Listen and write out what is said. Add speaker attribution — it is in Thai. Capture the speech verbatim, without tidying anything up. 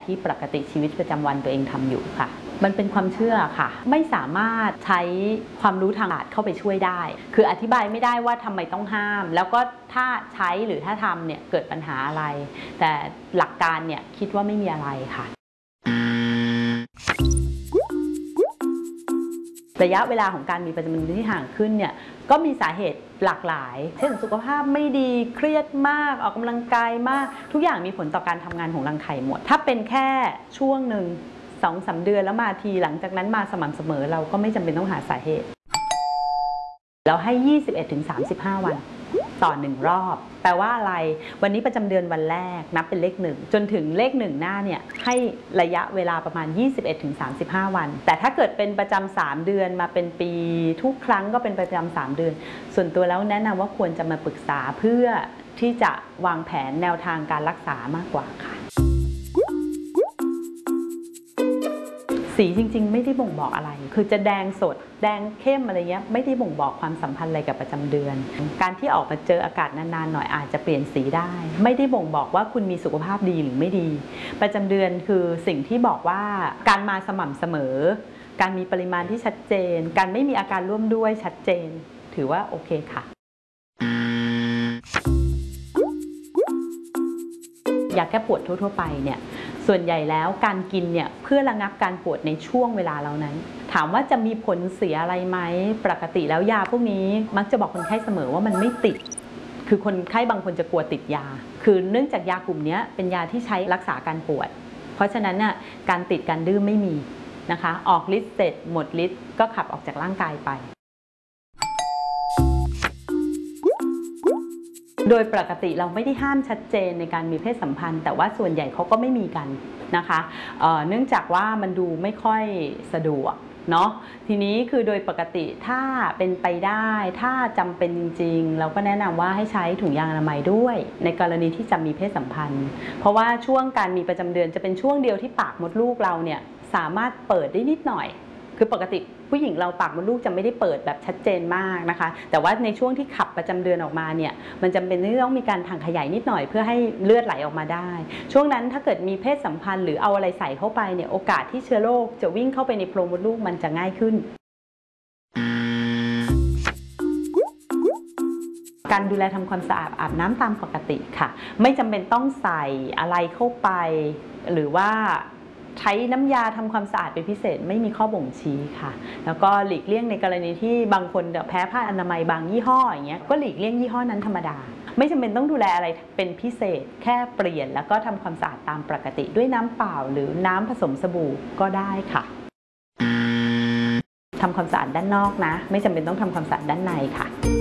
Speaker 1: ที่ปกติชีวิตประจำวันตัวเองทำอยู่ค่ะมันเป็นความเชื่อค่ะไม่สามารถใช้ความรู้ทางศาสตร์เข้าไปช่วยได้คืออธิบายไม่ได้ว่าทำไมต้องห้ามแล้วก็ถ้าใช้หรือถ้าทำเนี่ยเกิดปัญหาอะไรแต่หลักการเนี่ยคิดว่าไม่มีอะไรค่ะระยะเวลาของการมีประจำเดือนที่ห่างขึ้นเนี่ยก็มีสาเหตุหลากหลายเช่นสุขภาพไม่ดีเครียดมากออกกำลังกายมากทุกอย่างมีผลต่อการทำงานของรังไข่หมดถ้าเป็นแค่ช่วงหนึ่งสองสามเดือนแล้วมาทีหลังจากนั้นมาสม่ำเสมอเราก็ไม่จำเป็นต้องหาสาเหตุเราให้ ยี่สิบเอ็ดถึงสามสิบห้า วันต่อหนึ่งรอบแปลว่าอะไรวันนี้ประจำเดือนวันแรกนับเป็นเลขหนึ่งจนถึงเลขหนึ่งหน้าเนี่ยให้ระยะเวลาประมาณ ยี่สิบเอ็ดถึงสามสิบห้า วันแต่ถ้าเกิดเป็นประจำสามเดือนมาเป็นปีทุกครั้งก็เป็นประจำสามเดือนส่วนตัวแล้วแนะนำว่าควรจะมาปรึกษาเพื่อที่จะวางแผนแนวทางการรักษามากกว่าค่ะสีจริงๆไม่ได้บ่งบอกอะไรคือจะแดงสดแดงเข้มอะไรเงี้ยไม่ได้บ่งบอกความสัมพันธ์อะไรกับประจำเดือนการที่ออกมาเจออากาศนานๆหน่อยอาจจะเปลี่ยนสีได้ไม่ได้บ่งบอกว่าคุณมีสุขภาพดีหรือไม่ดีประจำเดือนคือสิ่งที่บอกว่าการมาสม่ำเสมอการมีปริมาณที่ชัดเจนการไม่มีอาการร่วมด้วยชัดเจนถือว่าโอเคค่ะยาแก้ปวดทั่วๆไปเนี่ยส่วนใหญ่แล้วการกินเนี่ยเพื่อระงับการปวดในช่วงเวลาเหล่านั้นถามว่าจะมีผลเสียอะไรไหมปกติแล้วยาพวกนี้มักจะบอกคนไข้เสมอว่ามันไม่ติดคือคนไข้บางคนจะกลัวติดยาคือเนื่องจากยากลุ่มนี้เป็นยาที่ใช้รักษาการปวดเพราะฉะนั้นน่ะการติดการดื้อไม่มีนะคะออกฤทธิ์เสร็จหมดฤทธิ์ก็ขับออกจากร่างกายไปโดยปกติเราไม่ได้ห้ามชัดเจนในการมีเพศสัมพันธ์แต่ว่าส่วนใหญ่เขาก็ไม่มีกันนะคะ เอ่อ เนื่องจากว่ามันดูไม่ค่อยสะดวกเนาะทีนี้คือโดยปกติถ้าเป็นไปได้ถ้าจำเป็นจริงๆเราก็แนะนำว่าให้ใช้ถุงยางอนามัยด้วยในกรณีที่จะมีเพศสัมพันธ์เพราะว่าช่วงการมีประจำเดือนจะเป็นช่วงเดียวที่ปากมดลูกเราเนี่ยสามารถเปิดได้นิดหน่อยคือปกติผู้หญิงเราปากมดลูกจะไม่ได้เปิดแบบชัดเจนมากนะคะแต่ว่าในช่วงที่ขับประจำเดือนออกมาเนี่ยมันจำเป็นที่ต้องมีการทางขยายนิดหน่อยเพื่อให้เลือดไหลออกมาได้ช่วงนั้นถ้าเกิดมีเพศสัมพันธ์หรือเอาอะไรใส่เข้าไปเนี่ยโอกาสที่เชื้อโรคจะวิ่งเข้าไปในโพรงมดลูกมันจะง่ายขึ้นการดูแลทำความสะอาดอาบน้ำตามปกติค่ะไม่จำเป็นต้องใส่อะไรเข้าไปหรือว่าใช้น้ำยาทำความสะอาดเป็นพิเศษไม่มีข้อบ่งชี้ค่ะแล้วก็หลีกเลี่ยงในกรณีที่บางคนแพ้ผ้าอนามัยบางยี่ห้ออย่างเงี้ยก็หลีกเลี่ยงยี่ห้อนั้นธรรมดาไม่จำเป็นต้องดูแลอะไรเป็นพิเศษแค่เปลี่ยนแล้วก็ทำความสะอาดตามปกติด้วยน้ำเปล่าหรือน้ำผสมสบู่ก็ได้ค่ะทำความสะอาดด้านนอกนะไม่จำเป็นต้องทำความสะอาดด้านในค่ะ